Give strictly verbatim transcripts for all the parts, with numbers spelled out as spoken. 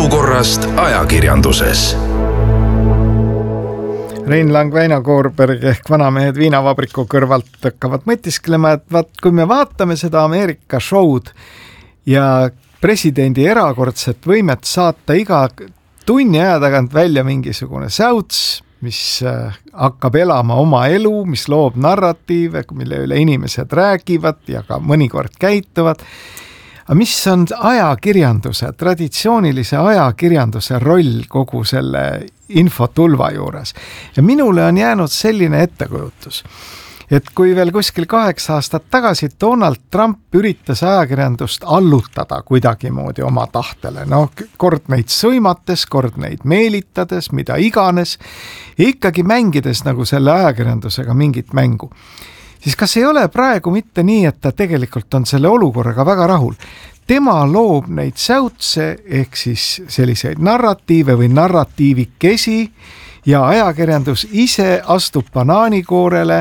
olukorrast ajakirjanduses. Rein Lang, Väino Koorberg ehk vanamehed viinavabriku kõrvalt hakkavad mõtisklema, et vaat, kui me vaatame seda Ameerika show'd ja presidendi erakordset võimet saata iga tunni aja tagant välja mingisugune säuts, mis hakkab elama oma elu, mis loob narratiive, mille üle inimesed räägivad ja ka mõnikord käituvad. Aga mis on ajakirjanduse, traditsioonilise ajakirjanduse roll kogu selle infotulva juures? Ja minule on jäänud selline ettekujutus, et kui veel kuskil kaheksa aastat tagasi Donald Trump üritas ajakirjandust allutada kuidagimoodi oma tahtele, no kord neid sõimates, kord neid meelitades, mida iganes, ja ikkagi mängides nagu selle ajakirjandusega mingit mängu, siis kas ei ole praegu mitte nii, et ta tegelikult on selle olukorraga väga rahul? Tema loob neid säutse ehk siis selliseid narratiive või narratiivikesi ja ajakirjandus ise astub banaanikoorele,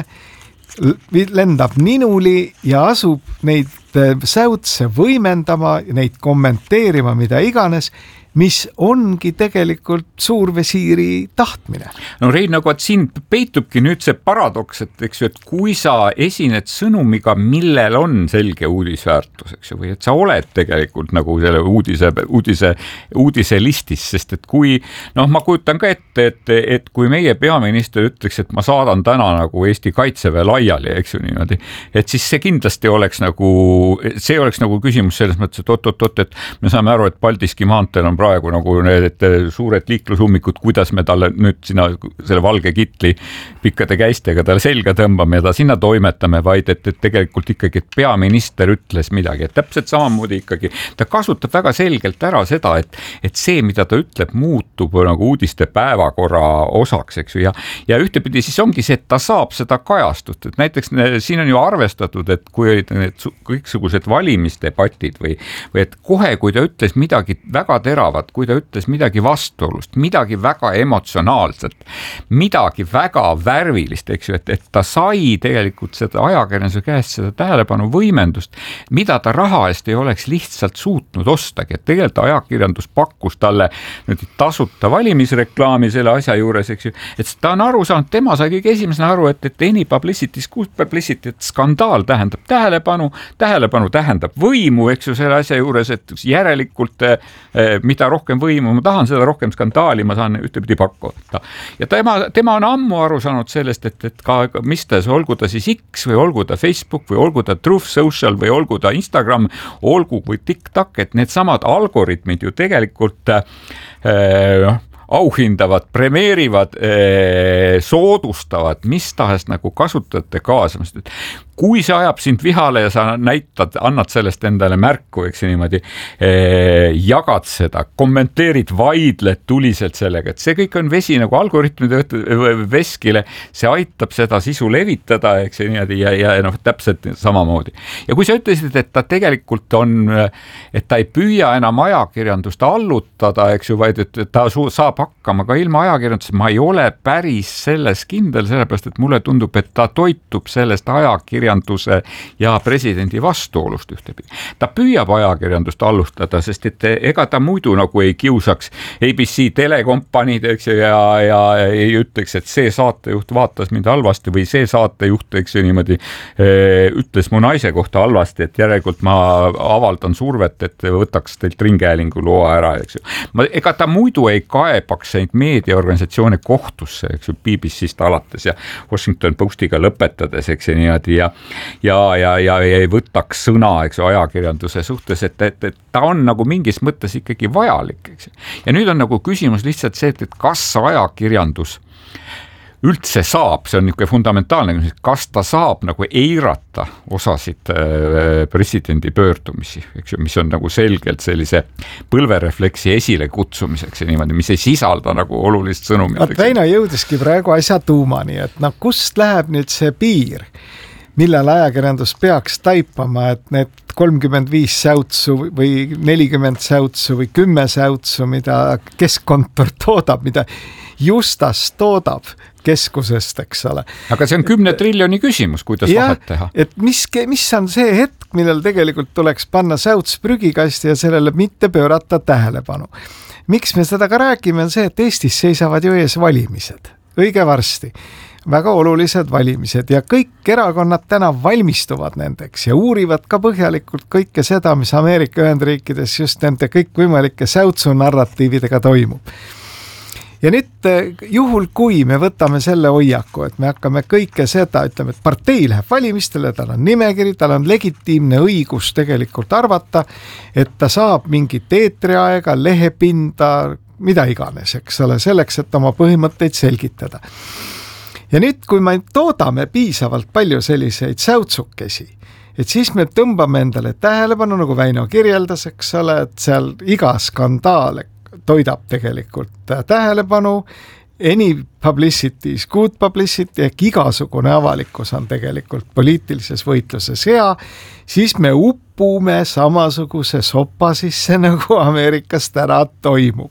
lendab ninuli ja asub neid säutse võimendama, neid kommenteerima, mida iganes, mis ongi tegelikult suurvesiiri tahtmine. No Rein, nagu et siin peitubki nüüd see paradoks, et, eks ju, et kui sa esined sõnumiga, millel on selge uudisväärtus, eks ju, või et sa oled tegelikult nagu selle uudise, uudise, uudise listis, sest et kui, noh, ma kujutan ka ette, et, et kui meie peaminister ütleks, et ma saadan täna nagu Eesti Kaitseväe laiali, eks ju niimoodi, et siis see kindlasti oleks nagu, see oleks nagu küsimus selles mõttes, et oot, oot, oot, et me saame aru, et Paldiski maanteel on praegu nagu need suured liiklusummikud, kuidas me talle nüüd sinna selle valge kitli pikkade käistega talle selga tõmbame ja ta sinna toimetame, vaid et, et tegelikult ikkagi et peaminister ütles midagi, et täpselt samamoodi ikkagi ta kasutab väga selgelt ära seda, et, et see, mida ta ütleb, muutub nagu uudiste päevakorra osaks, eks ju, ja, ja ühtepidi siis ongi see, et ta saab seda kajastut, et näiteks siin on ju arvestatud, et kui olid need kõiksugused valimisdebatid või, või et kohe, kui ta ütles midagi väga teravat, kui ta ütles midagi vastuolust, midagi väga emotsionaalset, midagi väga värvilist, eks ju, et, et ta sai tegelikult seda ajakirjanduse käest seda tähelepanu võimendust, mida ta raha eest ei oleks lihtsalt suutnud ostagi, et tegelikult ajakirjandus pakkus talle nüüd tasuta valimisreklaami selle asja juures, eks ju, et ta on aru saanud, tema sai kõige esimesena aru, et, et any publicity is good publicity, et skandaal tähendab tähelepanu, tähelepanu tähendab võimu, eks ju, selle asja juures, et järelikult eh, mida rohkem võimu ma tahan, seda rohkem skandaali ma saan ühtepidi pakkuda. Ja tema, tema on ammu aru saanud sellest, et, et ka mis ta, olgu ta siis X või olgu ta Facebook või olgu ta Truth Social või olgu ta Instagram, olgu või TikTok, et need samad algoritmid ju tegelikult äh, auhindavad, premeerivad, soodustavad mis tahes nagu kasutajate kaasamist. Kui see ajab sind vihale ja sa näitad, annad sellest endale märku, eks niimoodi, jagad seda, kommenteerid, vaidled tuliselt sellega, et see kõik on vesi nagu algoritmide veskile, see aitab seda sisu levitada, eks niimoodi, ja, ja noh, täpselt samamoodi. Ja kui sa ütlesid, et ta tegelikult on, et ta ei püüa enam ajakirjandust allutada, eks ju, vaid et ta saab hakkama ka ilma ajakirjandusest, ma ei ole päris selles kindel, sellepärast, et mulle tundub, et ta toitub sellest ajakirjandusest ja presidendi vastuolust ühtepidi. Ta püüab ajakirjandust allustada, sest et ega ta muidu nagu ei kiusaks A B C telekompaniid, eks ju, ja, ja ei ütleks, et see saatejuht vaatas mind halvasti või see saatejuht, eks ju, niimoodi ütles mu naise kohta halvasti, et järelikult ma avaldan survet, et võtaks teilt ringhäälingu loa ära, eks ju. Ma, ega ta muidu ei kaebaks neid meediaorganisatsioone kohtusse, eks ju, B B C-st alates ja Washington Postiga lõpetades, eks ju, niimoodi, ja ja, ja, ja ei võtaks sõna, eks ju, ajakirjanduse suhtes, et, et, et ta on nagu mingis mõttes ikkagi vajalik, eks ju. Ja nüüd on nagu küsimus lihtsalt see, et, et kas ajakirjandus üldse saab, see on niisugune fundamentaalne, kas ta saab nagu eirata osasid presidendi pöördumisi, eks ju, mis on nagu selgelt sellise põlverefleksi esile kutsumiseks ja niimoodi, mis ei sisalda nagu olulist sõnumit. Väino jõudiski praegu asja tuumani, et no kust läheb nüüd see piir, millal ajakirjandus peaks taipama, et need kolmkümmend viis säutsu või nelikümmend säutsu või kümme säutsu, mida keskkontor toodab, mida Justas toodab, keskusest, eks ole. Aga see on kümne et, triljoni küsimus, kuidas ja, vahet teha. Et mis, mis on see hetk, millel tegelikult tuleks panna säuts prügikasti ja sellele mitte pöörata tähelepanu. Miks me seda ka räägime, on see, et Eestis seisavad ju ees valimised. Õige varsti. Väga olulised valimised ja kõik erakonnad täna valmistuvad nendeks ja uurivad ka põhjalikult kõike seda, mis Ameerika Ühendriikides just nende kõikvõimalike säutsu narratiividega toimub. Ja nüüd juhul, kui me võtame selle hoiaku, et me hakkame kõike seda, ütleme, et partei läheb valimistele, tal on nimekiri, tal on legitiimne õigus tegelikult arvata, et ta saab mingit eetriaega, lehepinda, mida iganes, eks ole, selleks, et oma põhimõtteid selgitada. Ja nüüd, kui me toodame piisavalt palju selliseid säutsukesi, et siis me tõmbame endale tähelepanu, nagu Väino kirjeldas, eks ole, et seal iga skandaal toidab tegelikult tähelepanu, any publicity is good publicity, ehk igasugune avalikkus on tegelikult poliitilises võitluses hea, siis me uppume samasuguse sopa sisse, nagu Ameerikas täna toimub.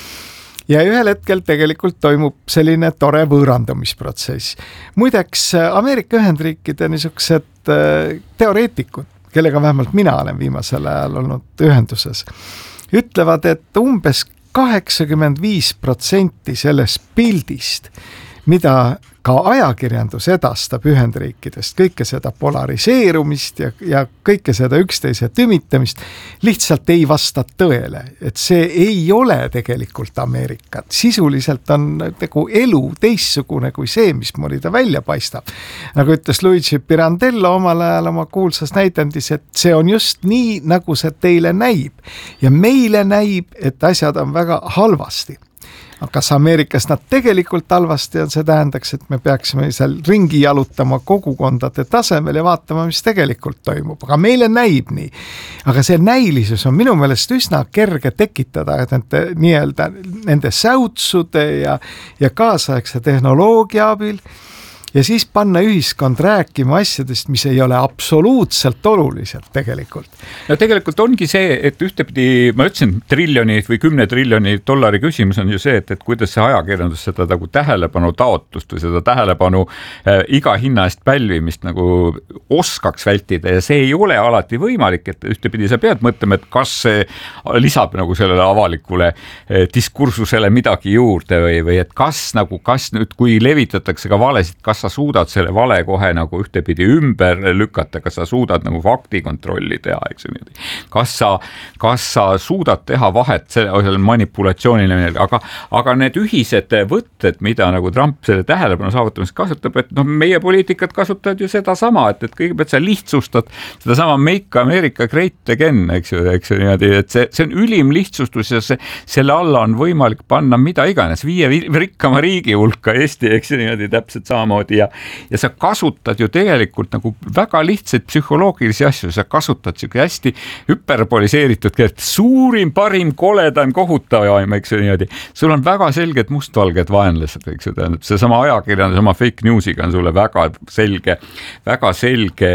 Ja ühel hetkel tegelikult toimub selline tore võõrandumisprotsess. Muideks Ameerika Ühendriikide niisugused teoreetikud, kellega vähemalt mina olen viimasel ajal olnud ühenduses, ütlevad, et umbes kaheksakümmend viis protsenti sellest pildist, mida ka ajakirjandus edastab Ühendriikidest, kõike seda polariseerumist ja, ja kõike seda üksteise tümitamist, lihtsalt ei vasta tõele. Et see ei ole tegelikult Ameerikat. Sisuliselt on nagu elu teissugune kui see, mismoodi ta välja paistab. Nagu ütles Luigi Pirandello omal ajal oma kuulsas näitendis, et see on just nii, nagu see teile näib. Ja meile näib, et asjad on väga halvasti. Kas Ameerikas nad tegelikult halvasti on, see tähendaks, et me peaksime seal ringi jalutama kogukondade tasemel ja vaatama, mis tegelikult toimub. Aga meile näib nii. Aga see näilisus on minu meelest üsna kerge tekitada nende, nii-öelda, nende säutsude ja, ja kaasaegse tehnoloogia abil. Ja siis panna ühiskond rääkima asjadest, mis ei ole absoluutselt olulised tegelikult. No tegelikult ongi see, et ühtepidi, ma ütlesin, triljoni või kümne triljoni dollari küsimus on ju see, et, et kuidas see ajakirjandus seda nagu tähelepanu taotlust või seda tähelepanu äh, iga hinna eest pälvimist nagu oskaks vältida ja see ei ole alati võimalik, et ühtepidi sa pead mõtlema, et kas see lisab nagu sellele avalikule äh, diskursusele midagi juurde või, või et kas nagu, kas nüüd, kui levitatakse ka valesid, kas sa suudad selle vale kohe nagu ühtepidi ümber lükata, kas sa suudad nagu faktikontrolli teha, eks ju niimoodi. Kas sa, kas sa suudad teha vahet selle manipulatsioonile, aga, aga need ühised võtted, mida nagu Trump selle tähelepanu saavutamiseks kasutab, et noh, meie poliitikat kasutavad ju seda sama, et, et kõigepealt sa lihtsustad seda sama Make America Great Again, eks ju, eks ju niimoodi, et see, see on ülim lihtsustus ja see, selle alla on võimalik panna mida iganes, viie rikkama riigi hulka Eesti, eks ju niimoodi täpselt samamoodi. Ja, ja sa kasutad ju tegelikult nagu väga lihtsaid psühholoogilisi asju, sa kasutad siuke hästi hüperboliseeritud, et suurim, parim, koledam, kohutavam, eks ju niimoodi. Sul on väga selged mustvalged vaenlased, eks ju, tähendab, see sama ajakirjandus, oma fake newsiga on sulle väga selge, väga selge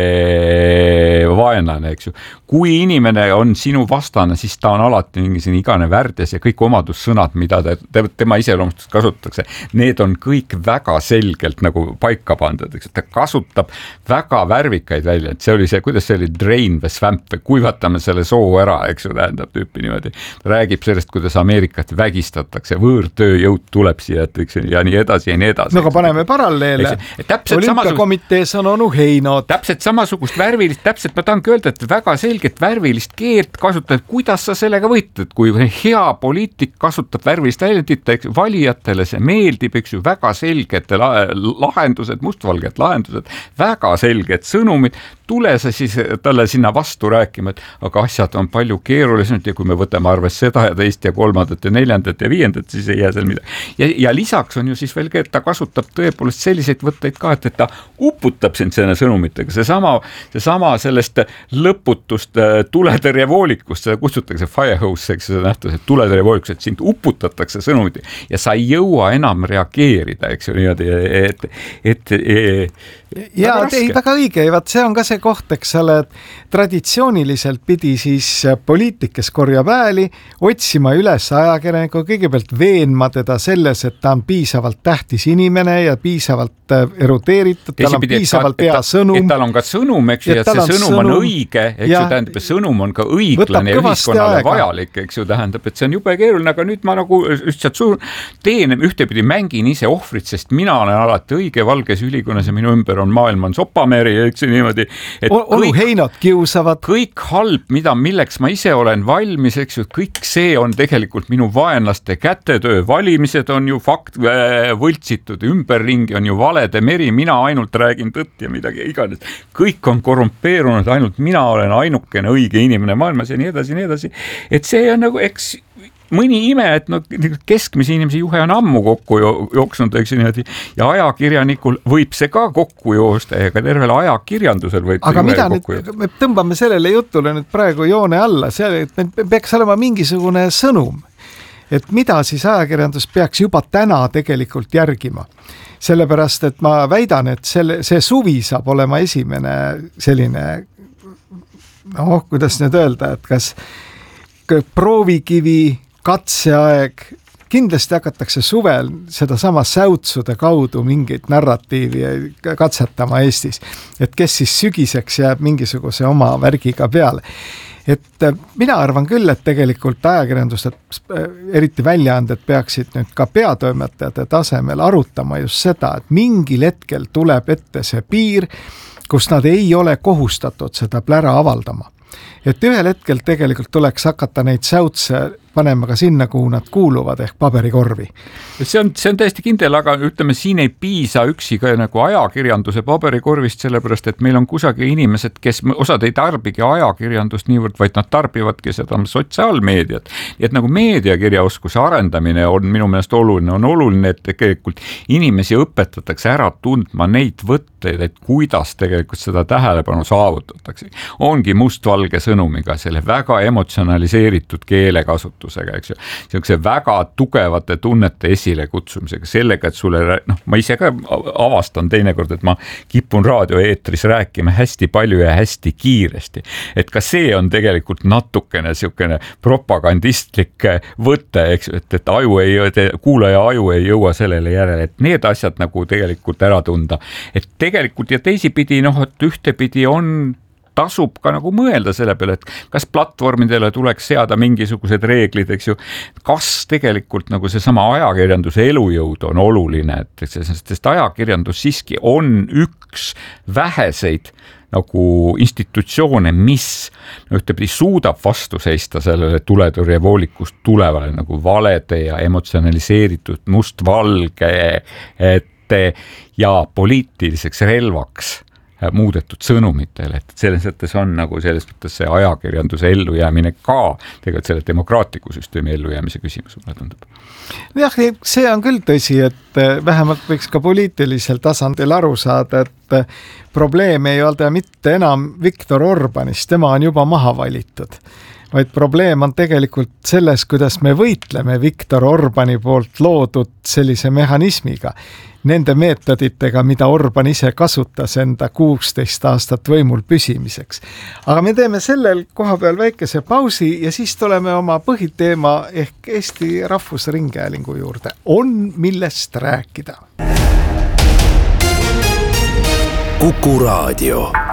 vaenlane, eks ju. Kui inimene on sinu vastane, siis ta on alati mingisugune igane värdjas ja kõik omadussõnad, mida te, tema iseloomustust kasutatakse, need on kõik väga selgelt nagu paika pandud, eks, ta kasutab väga värvikaid välja, et see oli see, kuidas see oli drain the swamp, kuivatame selle soo ära, eks ju, tähendab tüüpi niimoodi. Ta räägib sellest, kuidas Ameerikat vägistatakse, võõrtööjõud tuleb siia, et, eks, ja nii edasi ja nii edasi. No aga paneme paralleele. Olümpiakomitees on onu Heinod. Täpselt samasugust värvilist, täpselt ma tahangi öelda, et väga selget värvilist keelt kasutab, kuidas sa sellega võitled, kui hea poliitik kasutab värvilist väljendit, valijatele see meeldib, eks ju, väga selged lahendused, mustvalged lahendused, väga selged sõnumid, tule sa siis talle sinna vastu rääkima, et aga asjad on palju keerulisemad ja kui me võtame arves seda ja teist ja kolmandat ja neljandat ja viiendat, siis ei jää seal midagi. Ja, ja lisaks on ju siis veel, et ta kasutab tõepoolest selliseid võtteid ka, et, et ta uputab sind selle sõnumitega. See sama, see sama sellest lõputust tuletõrjevoolikust, seda kutsutakse firehose, eks see nähtus, et tuletõrjevoolikust, et sind uputatakse sõnumit ja sa ei jõua enam reageerida, eks ju niimoodi, et, et, et ja ei, väga õige, vaat see on ka see koht, eks ole, et traditsiooniliselt pidi siis poliitik, kes korjab hääli, otsima üles ajakirjaniku, kõigepealt veenma teda selles, et ta on piisavalt tähtis inimene ja piisavalt erudeeritud, tal on piisavalt hea sõnum. Et tal on ka sõnum, eks ju, et see sõnum, sõnum on õige, eks ju, tähendab, et sõnum on ka õiglane ja ühiskonnale vajalik, eks ju, tähendab, et see on jube keeruline, aga nüüd ma nagu lihtsalt suur teen, ühtepidi mängin ise ohvrit, sest mina olen alati õige valges ülikonnas ja minu ümber on maailm on sopameri, eks ju niimoodi. Oluheinad kiusavad. Kõik halb, mida, milleks ma ise olen valmis, eks ju, kõik see on tegelikult minu vaenlaste kätetöö. Valimised on ju fakt, võltsitud, ümberringi on ju valede meri, mina ainult räägin tõtt ja midagi iganes. Kõik on korrumpeerunud, ainult mina olen ainukene õige inimene maailmas ja nii edasi, nii edasi. Et see on nagu, eks mõni ime, et no, keskmise inimese juhe on ammu kokku jooksnud, eks niimoodi, ja ajakirjanikul võib see ka kokku joosta, ega tervel ajakirjandusel võib aga mida nüüd, me tõmbame sellele jutule nüüd praegu joone alla, see, et me peaks olema mingisugune sõnum, et mida siis ajakirjandus peaks juba täna tegelikult järgima. Sellepärast, et ma väidan, et selle, see suvi saab olema esimene selline, noh, kuidas nüüd öelda, et kas proovikivi katseaeg, kindlasti hakatakse suvel seda sama säutsude kaudu mingit narratiivi katsetama Eestis, et kes siis sügiseks jääb mingisuguse oma värgiga peale. Et mina arvan küll, et tegelikult ajakirjandused, eriti väljaanded peaksid nüüd ka peatoimetajate tasemel arutama just seda, et mingil hetkel tuleb ette see piir, kus nad ei ole kohustatud seda plära avaldama. Et ühel hetkel tegelikult tuleks hakata neid säutse panema ka sinna, kuhu nad kuuluvad, ehk paberikorvi. See on, see on täiesti kindel, aga ütleme, siin ei piisa üksi ka nagu ajakirjanduse paberikorvist, sellepärast, et meil on kusagil inimesed, kes osad ei tarbigi ajakirjandust niivõrd, vaid nad tarbivadki seda sotsiaalmeediat. Et nagu meediakirjaoskuse arendamine on minu meelest oluline, on oluline, et tegelikult inimesi õpetatakse ära tundma neid võtteid, et kuidas tegelikult seda tähelepanu saavutatakse. Ongi mustvalge sõnumiga, selle väga emotsionaliseeritud keelekasutus, eks ju, sellise väga tugevate tunnete esile kutsumisega, sellega, et sulle, noh, ma ise ka avastan teinekord, et ma kipun raadioeetris rääkima hästi palju ja hästi kiiresti, et ka see on tegelikult natukene siukene propagandistlik võte, eks ju, et, et aju ei, kuulaja aju ei jõua sellele järele, et need asjad nagu tegelikult ära tunda, et tegelikult ja teisipidi, noh, et ühtepidi on tasub ka nagu mõelda selle peale, et kas platvormidele tuleks seada mingisugused reeglid, eks ju, kas tegelikult nagu see sama ajakirjanduse elujõud on oluline, et sest ajakirjandus siiski on üks väheseid nagu institutsioone, mis no, ühtepidi suudab vastu seista sellele tuletõrjevoolikust tulevale nagu valede ja emotsionaliseeritud mustvalge ette ja poliitiliseks relvaks muudetud sõnumitele, et selles mõttes on nagu selles mõttes see ajakirjanduse ellujäämine ka tegelikult selle demokraatliku süsteemi ellujäämise küsimus, mulle tundub. Jah, see on küll tõsi, et vähemalt võiks ka poliitilisel tasandil aru saada, et probleem ei ole mitte enam Viktor Orbanist, tema on juba maha valitud, vaid probleem on tegelikult selles, kuidas me võitleme Viktor Orbani poolt loodud sellise mehhanismiga, nende meetoditega, mida Orban ise kasutas enda kuusteist aastat võimul püsimiseks. Aga me teeme sellel koha peal väikese pausi ja siis tuleme oma põhiteema ehk Eesti Rahvusringhäälingu juurde. On millest rääkida. Kuku Raadio.